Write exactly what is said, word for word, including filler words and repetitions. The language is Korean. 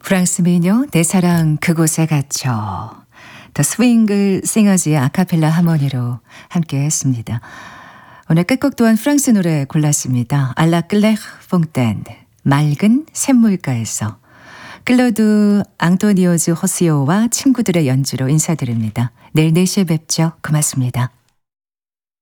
프랑스 미녀 내 사랑 그곳에 갇혀 더 스윙글 싱어즈의 아카펠라 하모니로 함께 했습니다. 오늘 끝곡 또한 프랑스 노래 골랐습니다. 알라 클레르 퐁텐 맑은 샘물가에서 클로드 앙토니오즈 호시오와 친구들의 연주로 인사드립니다. 내일 네 시에 뵙죠. 고맙습니다.